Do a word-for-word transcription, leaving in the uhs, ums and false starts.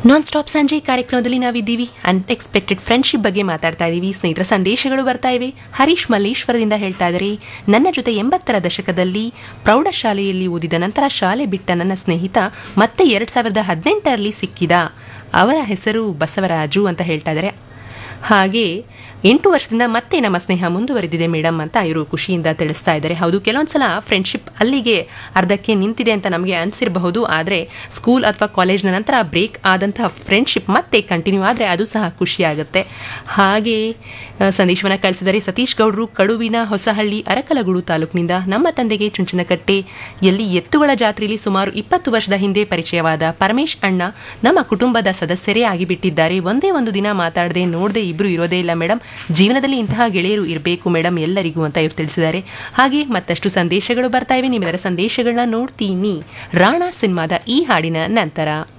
Non stop ಸಂಜೆ ಕಾರ್ಯಕ್ರಮದಲ್ಲಿ ನಾವಿದ್ದೀವಿ. ಅನ್ಎಕ್ಸ್ಪೆಕ್ಟೆಡ್ ಫ್ರೆಂಡ್ಶಿಪ್ ಬಗ್ಗೆ ಮಾತಾಡ್ತಾ ಇದ್ದೀವಿ. ಸ್ನೇಹಿತರ ಸಂದೇಶಗಳು ಬರ್ತಾ ಇವೆ. ಹರೀಶ್ ಮಲ್ಲೇಶ್ವರದಿಂದ ಹೇಳ್ತಾ ಇದ್ದಾರೆ, ನನ್ನ ಜೊತೆ ಎಂಬತ್ತರ ದಶಕದಲ್ಲಿ ಪ್ರೌಢಶಾಲೆಯಲ್ಲಿ ಓದಿದ ನಂತರ ಶಾಲೆ ಬಿಟ್ಟ ನನ್ನ ಸ್ನೇಹಿತ ಮತ್ತೆ ಎರಡ್ ಸಾವಿರದ ಹದಿನೆಂಟರಲ್ಲಿ ಸಿಕ್ಕಿದ. ಅವರ ಹೆಸರು ಬಸವರಾಜು ಅಂತ ಹೇಳ್ತಾ ಇದ್ದಾರೆ. ಹಾಗೆ ಎಂಟು ವರ್ಷದಿಂದ ಮತ್ತೆ ನಮ್ಮ ಸ್ನೇಹ ಮುಂದುವರೆದಿದೆ ಮೇಡಮ್ ಅಂತ ಇವರು ಖುಷಿಯಿಂದ ತಿಳಿಸ್ತಾ ಇದ್ದಾರೆ. ಹೌದು, ಕೆಲವೊಂದ್ಸಲ ಫ್ರೆಂಡ್ಶಿಪ್ ಅಲ್ಲಿಗೆ ಅರ್ಧಕ್ಕೆ ನಿಂತಿದೆ ಅಂತ ನಮಗೆ ಅನಿಸಿರಬಹುದು. ಆದರೆ ಸ್ಕೂಲ್ ಅಥವಾ ಕಾಲೇಜ್ನ ನಂತರ ಬ್ರೇಕ್ ಆದಂತಹ ಫ್ರೆಂಡ್ಶಿಪ್ ಮತ್ತೆ ಕಂಟಿನ್ಯೂ ಆದರೆ ಅದು ಸಹ ಖುಷಿಯಾಗುತ್ತೆ. ಹಾಗೆ ಸಂದೇಶವನ್ನು ಕಳಿಸಿದರೆ ಸತೀಶ್ ಗೌಡ್ರು ಕಡುವಿನ ಹೊಸಹಳ್ಳಿ ಅರಕಲಗೂಡು ತಾಲೂಕಿನಿಂದ, ನಮ್ಮ ತಂದೆಗೆ ಚುಂಚನಕಟ್ಟೆ ಎಲ್ಲಿ ಎತ್ತುಗಳ ಜಾತ್ರೆಯಲ್ಲಿ ಸುಮಾರು ಇಪ್ಪತ್ತು ವರ್ಷದ ಹಿಂದೆ ಪರಿಚಯವಾದ ಪರಮೇಶ್ ಅಣ್ಣ ನಮ್ಮ ಕುಟುಂಬದ ಸದಸ್ಯರೇ ಆಗಿಬಿಟ್ಟಿದ್ದಾರೆ. ಒಂದೇ ಒಂದು ದಿನ ಮಾತಾಡದೆ ನೋಡದೆ ಇಬ್ರು ಇರೋದೇ ಇಲ್ಲ ಮೇಡಮ್. ಜೀವನದಲ್ಲಿ ಇಂತಹ ಗೆಳೆಯರು ಇರಬೇಕು ಮೇಡಮ್ ಎಲ್ಲರಿಗೂ ಅಂತ ಇವರು ತಿಳಿಸಿದ್ದಾರೆ. ಹಾಗೆ ಮತ್ತಷ್ಟು ಸಂದೇಶಗಳು ಬರ್ತಾ ಇವೆ. ನಿಮ್ಮೆಲ್ಲರ ಸಂದೇಶಗಳನ್ನ ನೋಡ್ತೀನಿ ರಾಣಾ ಸಿನಿಮಾದ ಈ ಹಾಡಿನ ನಂತರ.